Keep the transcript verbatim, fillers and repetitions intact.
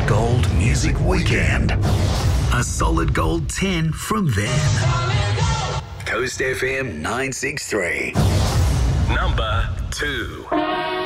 Solid Gold Music Weekend. A Solid Gold ten from them. Coast F M nine six three. Number two.